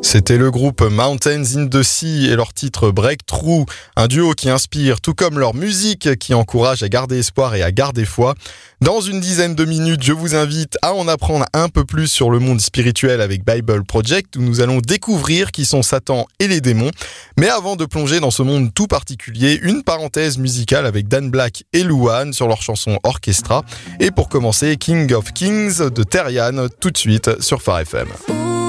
C'était le groupe Mountains in the Sea et leur titre Breakthrough, un duo qui inspire, tout comme leur musique qui encourage à garder espoir et à garder foi. Dans une dizaine de minutes, je vous invite à en apprendre un peu plus sur le monde spirituel avec Bible Project, où nous allons découvrir qui sont Satan et les démons. Mais avant de plonger dans ce monde tout particulier, une parenthèse musicale avec Dan Black et Louane sur leur chanson Orchestra. Et pour commencer, King of Kings de Terrian, tout de suite sur Phare FM.